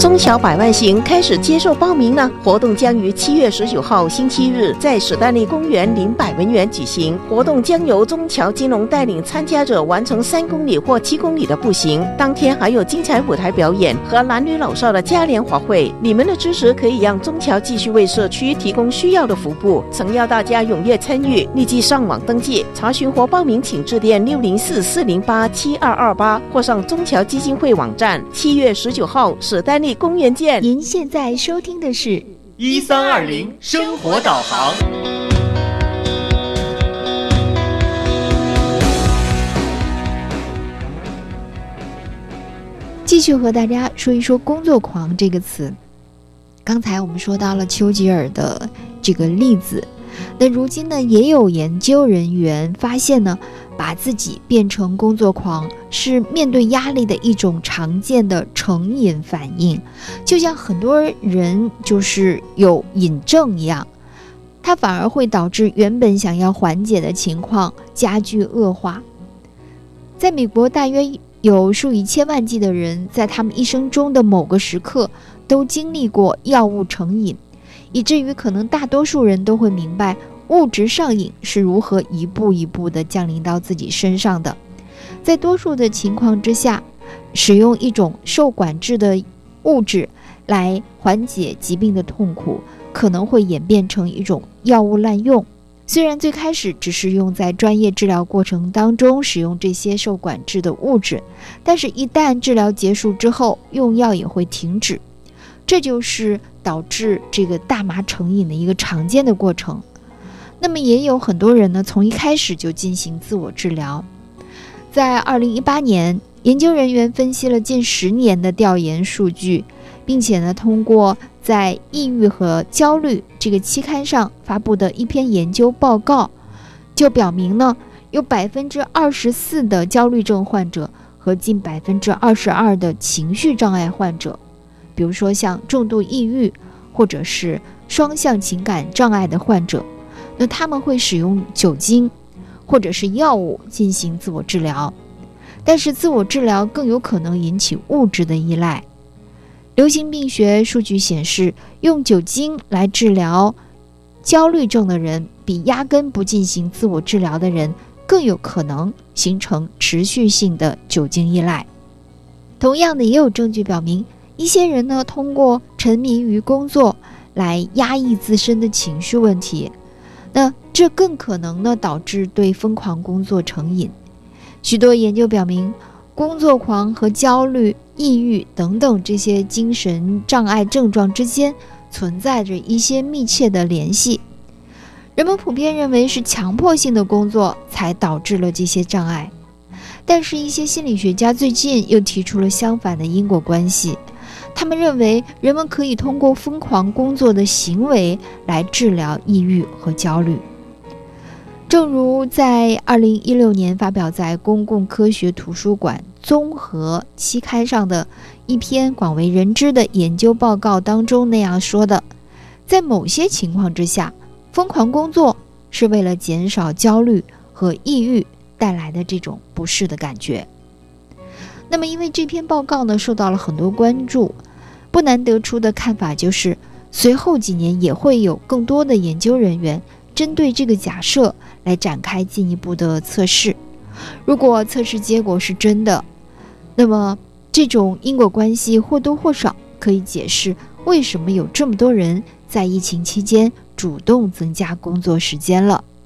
中小百万行开始接受报名呢。活动将于7月19号星期日在史丹利公园领100文元举行。活动将由中侨金融带领参加者完成3公里或7公里的步行。当天还有精彩舞台表演和男女老少的嘉年华会。你们的支持可以让中侨继续为社区提供需要的服务，诚邀大家踊跃参与，立即上网登记。查询或报名请致电604-408-7228或上中侨基金会网站。7月19号史丹利公园见。 您现在收听的是 1320生活导航。 继续和大家说一说工作狂这个词。刚才我们说到了丘吉尔的这个例子，那如今呢，也有研究人员发现呢，把自己变成工作狂是面对压力的一种常见的成瘾反应，就像很多人就是有瘾症一样，它反而会导致原本想要缓解的情况加剧恶化。在美国，大约有数以千万计的人在他们一生中的某个时刻都经历过药物成瘾，以至于可能大多数人都会明白物质上瘾是如何一步一步地降临到自己身上的。在多数的情况之下，使用一种受管制的物质来缓解疾病的痛苦，可能会演变成一种药物滥用。虽然最开始只是用在专业治疗过程当中使用这些受管制的物质，但是一旦治疗结束之后，用药也会停止，这就是导致这个大麻成瘾的一个常见的过程。那么也有很多人呢，从一开始就进行自我治疗。在2018年，研究人员分析了近10年的调研数据，并且呢，通过在《抑郁和焦虑》这个期刊上发布的一篇研究报告，就表明呢，有24%的焦虑症患者和近22%的情绪障碍患者，比如说像重度抑郁或者是双向情感障碍的患者，那他们会使用酒精或者是药物进行自我治疗，但是自我治疗更有可能引起物质的依赖。流行病学数据显示，用酒精来治疗焦虑症的人，比压根不进行自我治疗的人更有可能形成持续性的酒精依赖。同样的，也有证据表明，一些人呢，通过沉迷于工作来压抑自身的情绪问题，那这更可能呢导致对疯狂工作成瘾。许多研究表明，工作狂和焦虑、抑郁等等这些精神障碍症状之间存在着一些密切的联系。人们普遍认为是强迫性的工作才导致了这些障碍，但是一些心理学家最近又提出了相反的因果关系。他们认为人们可以通过疯狂工作的行为来治疗抑郁和焦虑。正如在2016年发表在公共科学图书馆综合期刊上的一篇广为人知的研究报告当中那样说的，在某些情况之下，疯狂工作是为了减少焦虑和抑郁带来的这种不适的感觉。那么因为这篇报告呢受到了很多关注，不难得出的看法就是，随后几年也会有更多的研究人员针对这个假设来展开进一步的测试。如果测试结果是真的，那么这种因果关系或多或少可以解释为什么有这么多人在疫情期间主动增加工作时间了。